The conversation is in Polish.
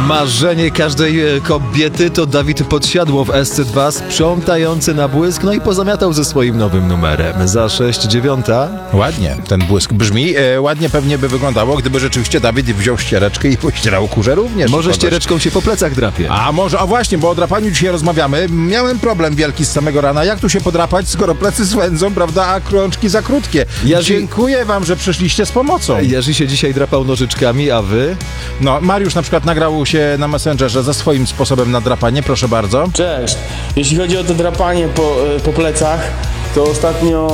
Marzenie każdej kobiety to Dawid Podsiadło w SC2, sprzątający na błysk, no i pozamiatał ze swoim nowym numerem. Za 6,9. Ładnie ten błysk brzmi. Ładnie pewnie by wyglądało, gdyby rzeczywiście Dawid wziął ściereczkę i pościerał kurze również. Może kogoś. ściereczką się po plecach drapie. A może, a właśnie, bo o drapaniu dzisiaj rozmawiamy. Miałem problem wielki z samego rana. Jak tu się podrapać, skoro plecy swędzą, prawda, a krączki za krótkie? Dziękuję wam, że przyszliście z pomocą. Jerzy się dzisiaj drapał nożyczkami, a wy? No, Mariusz na przykład nagrał się na Messengerze ze swoim sposobem na drapanie, proszę bardzo. Cześć. Jeśli chodzi o to drapanie po plecach, to ostatnio